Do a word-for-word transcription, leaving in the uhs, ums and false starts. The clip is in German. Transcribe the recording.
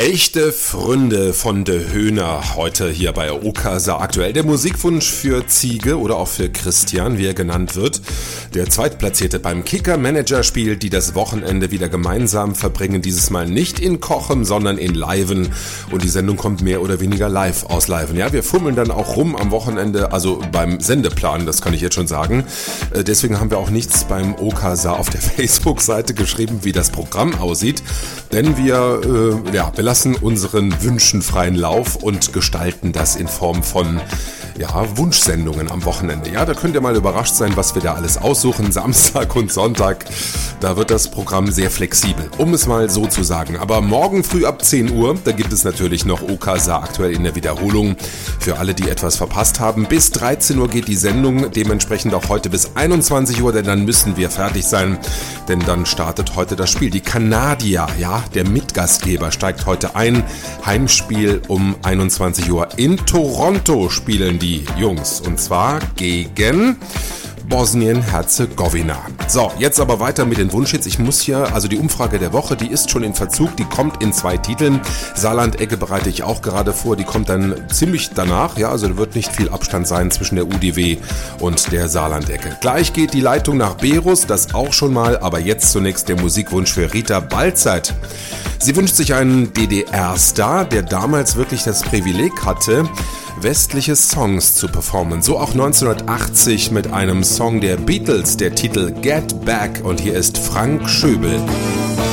Echte Freunde von de Höhner, heute hier bei Okasa aktuell. Der Musikwunsch für Ziege oder auch für Christian, wie er genannt wird. Der Zweitplatzierte beim Kicker-Manager-Spiel, die das Wochenende wieder gemeinsam verbringen. Dieses Mal nicht in Kochem, sondern in Leiven. Und die Sendung kommt mehr oder weniger live aus Leiven. Ja, wir fummeln dann auch rum am Wochenende, also beim Sendeplan, das kann ich jetzt schon sagen. Deswegen haben wir auch nichts beim Okasa auf der Facebook-Seite geschrieben, wie das Programm aussieht. Denn wir, äh, ja, wir lassen unseren Wünschen freien Lauf und gestalten das in Form von ja, Wunschsendungen am Wochenende. Ja, da könnt ihr mal überrascht sein, was wir da alles aussuchen, Samstag und Sonntag. Da wird das Programm sehr flexibel, um es mal so zu sagen. Aber morgen früh ab zehn Uhr, da gibt es natürlich noch Okasa aktuell in der Wiederholung. Für alle, die etwas verpasst haben, bis dreizehn Uhr geht die Sendung, dementsprechend auch heute bis einundzwanzig Uhr, denn dann müssen wir fertig sein, denn dann startet heute das Spiel. Die Kanadier, ja, der Mitgastgeber, steigt heute ein. Heimspiel um einundzwanzig Uhr in Toronto spielen die Jungs, und zwar gegen Bosnien-Herzegowina. So, jetzt aber weiter mit den Wunschhits. Ich muss hier, also die Umfrage der Woche, die ist schon in Verzug, die kommt in zwei Titeln. Saarland-Ecke bereite ich auch gerade vor, die kommt dann ziemlich danach, ja, also da wird nicht viel Abstand sein zwischen der U D W und der Saarland-Ecke. Gleich geht die Leitung nach Berus, das auch schon mal, aber jetzt zunächst der Musikwunsch für Rita Balzert. Sie wünscht sich einen D D R-Star, der damals wirklich das Privileg hatte, westliche Songs zu performen. So auch neunzehnhundertachtzig mit einem Song der Beatles, der Titel Get Back, und hier ist Frank Schöbel.